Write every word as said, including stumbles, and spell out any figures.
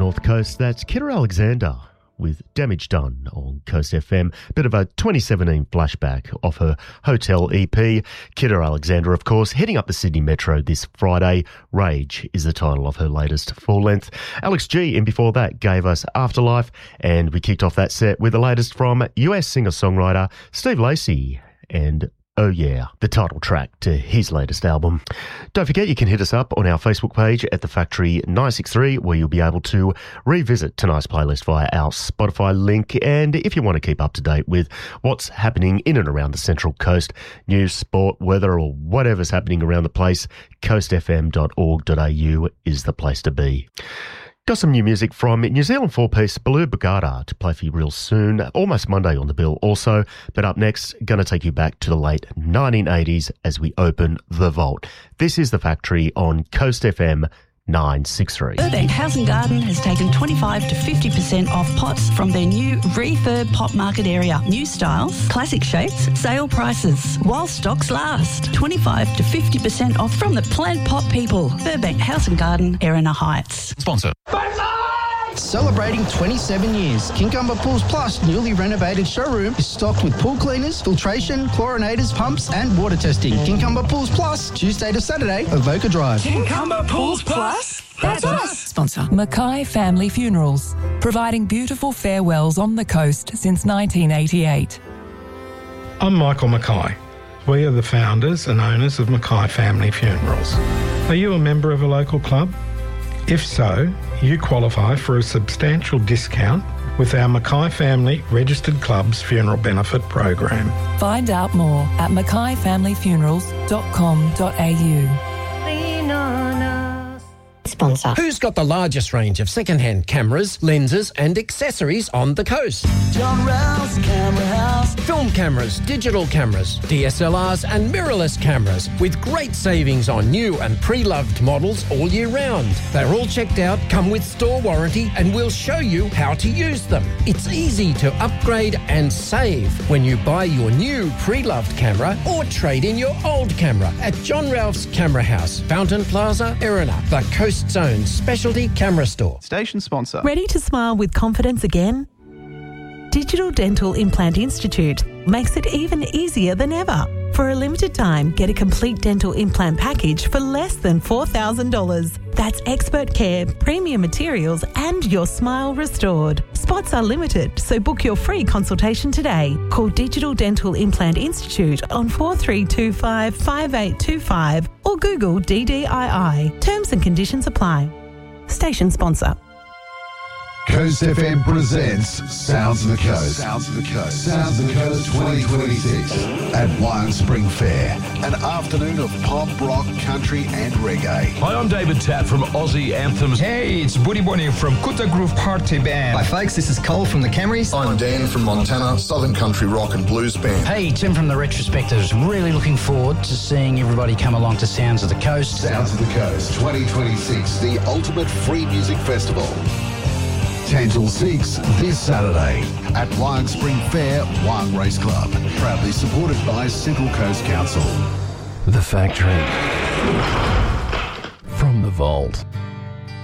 North Coast. That's Kidder Alexander with Damage Done on Coast F M. Bit of a twenty seventeen flashback off her Hotel E P. Kidder Alexander, of course, heading up the Sydney Metro this Friday. Rage is the title of her latest full-length. Alex G, in before that, gave us Afterlife, and we kicked off that set with the latest from U S singer-songwriter Steve Lacy and Oh Yeah, the title track to his latest album. Don't forget you can hit us up on our Facebook page at The Factory nine six three, where you'll be able to revisit tonight's playlist via our Spotify link. And if you want to keep up to date with what's happening in and around the Central Coast, news, sport, weather, or whatever's happening around the place, coast f m dot org dot a u is the place to be. Got some new music from New Zealand four-piece Baloo Bugada to play for you real soon. Almost Monday on the bill also. But up next, going to take you back to the late nineteen eighties as we open The Vault. This is The Factory on Coast F M nine six three. Burbank House and Garden has taken twenty-five to fifty percent off pots from their new refurb pot market area. New styles, classic shapes, sale prices, while stocks last. twenty-five to fifty percent off from the plant pot people. Burbank House and Garden, Erina Heights. Sponsor. Celebrating twenty-seven years, Kincumber Pools Plus newly renovated showroom is stocked with pool cleaners, filtration, chlorinators, pumps and water testing. Kincumber Pools Plus, Tuesday to Saturday, Avoca Drive. Kincumber Pools Plus? That's us. Sponsor. Mackay Family Funerals, providing beautiful farewells on the coast since nineteen eighty-eight. I'm Michael Mackay. We are the founders and owners of Mackay Family Funerals. Are you a member of a local club? If so, you qualify for a substantial discount with our Mackay Family Registered Clubs Funeral Benefit Program. Find out more at mackay family funerals dot com dot a u. Sponsor. Who's got the largest range of second-hand cameras, lenses and accessories on the coast? John Rouse Camera House. Film cameras, digital cameras, D S L Rs and mirrorless cameras with great savings on new and pre-loved models all year round. They're all checked out, come with store warranty and we'll show you how to use them. It's easy to upgrade and save when you buy your new pre-loved camera or trade in your old camera at John Ralph's Camera House, Fountain Plaza, Erina, the Coast Zone specialty camera store. Station sponsor. Ready to smile with confidence again? Digital Dental Implant Institute makes it even easier than ever. For a limited time, get a complete dental implant package for less than four thousand dollars. That's expert care, premium materials, and your smile restored. Spots are limited, so book your free consultation today. Call Digital Dental Implant Institute on four three two five, five eight two five or Google D D I I. Terms and conditions apply. Station sponsor. Coast F M presents Sounds of the Coast. Sounds of the Coast. Sounds of the Coast twenty twenty-six at Wyong Spring Fair. An afternoon of pop, rock, country and reggae. Hi, I'm David Tatt from Aussie Anthems. Hey, it's Buddy Bonnie from Kuta Groove Party Band. Hi folks, this is Cole from the Camrys. I'm Dan from Montana, Southern Country Rock and Blues Band. Hey, Tim from the Retrospectives. Really looking forward to seeing everybody come along to Sounds of the Coast. Sounds of the Coast twenty twenty-six, the ultimate free music festival. ten till six this Saturday at Wyong Spring Fair, Wyong Race Club. Proudly supported by Central Coast Council. The Factory. From the Vault.